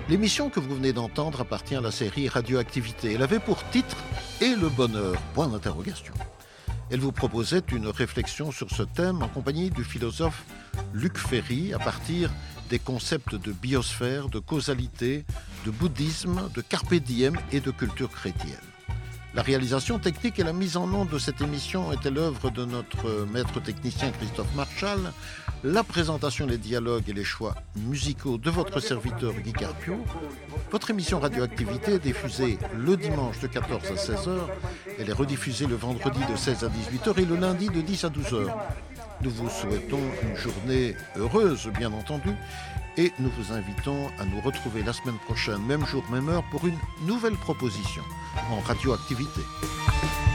L'émission que vous venez d'entendre appartient à la série Radioactivité. Elle avait pour titre « Et le bonheur ?» point d'interrogation. Elle vous proposait une réflexion sur ce thème en compagnie du philosophe Luc Ferry à partir des concepts de biosphère, de causalité, de bouddhisme, de carpe diem et de culture chrétienne. La réalisation technique et la mise en onde de cette émission était l'œuvre de notre maître technicien Christophe Marchal. La présentation, les dialogues et les choix musicaux de votre serviteur Guy Carpio. Votre émission Radioactivité est diffusée le dimanche de 14 à 16h. Elle est rediffusée le vendredi de 16 à 18h et le lundi de 10 à 12h. Nous vous souhaitons une journée heureuse, bien entendu, et nous vous invitons à nous retrouver la semaine prochaine, même jour, même heure, pour une nouvelle proposition en radioactivité.